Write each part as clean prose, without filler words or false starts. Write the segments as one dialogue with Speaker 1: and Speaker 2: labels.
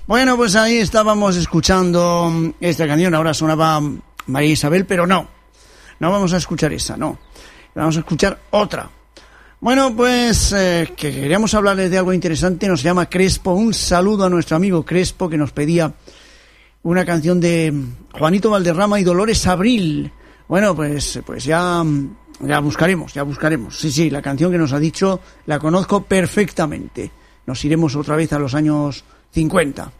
Speaker 1: Bueno, pues ahí estábamos escuchando esta canción. Ahora sonaba María Isabel, pero no vamos a escuchar esa, no. Vamos a escuchar otra. Bueno, pues que queríamos hablarles de algo interesante. Nos llama Crespo. Un saludo a nuestro amigo Crespo, que nos pedía una canción de Juanito Valderrama y Dolores Abril. Bueno, pues ya buscaremos. Sí, la canción que nos ha dicho la conozco perfectamente. Nos iremos otra vez a los años 50.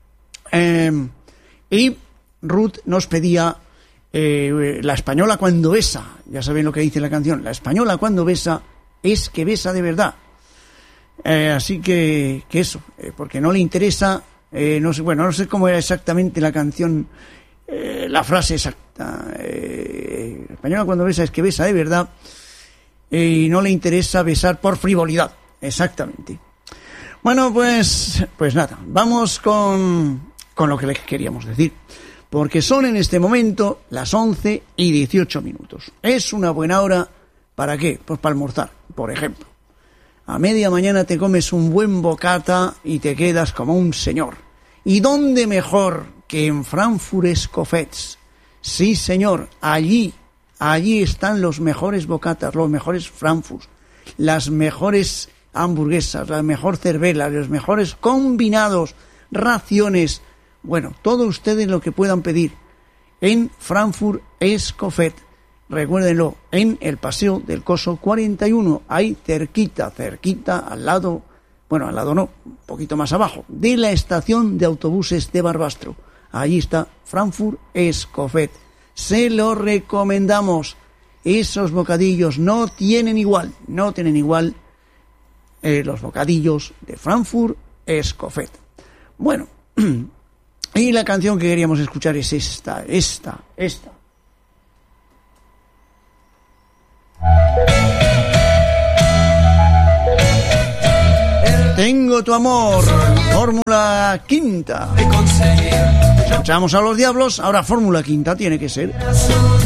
Speaker 1: Y Ruth nos pedía La española cuando besa. Ya saben lo que dice la canción. La española cuando besa es que besa de verdad. Así que eso, porque no le interesa, no sé cómo era exactamente la canción, la frase exacta. La española cuando besa es que besa de verdad, y no le interesa besar por frivolidad. Exactamente. Bueno, pues nada, vamos con lo que les queríamos decir, porque son en este momento las 11:18. Es una buena hora, ¿para qué? Pues para almorzar, por ejemplo. A media mañana te comes un buen bocata y te quedas como un señor. ¿Y dónde mejor que en Frankfurt Escofets? Sí, señor, allí están los mejores bocatas, los mejores Frankfurt, las mejores hamburguesas, la mejor cerveza, los mejores combinados, raciones. Bueno, todo ustedes lo que puedan pedir en Frankfurt Escofet. Recuérdenlo, en el Paseo del Coso 41, ahí cerquita, al lado no, un poquito más abajo, de la estación de autobuses de Barbastro. Allí está Frankfurt Escofet. Se lo recomendamos. Esos bocadillos no tienen igual los bocadillos de Frankfurt Escofet. Bueno, y la canción que queríamos escuchar es esta. Tengo tu amor, Fórmula Quinta. Escuchamos a Los Diablos, ahora Fórmula Quinta tiene que ser.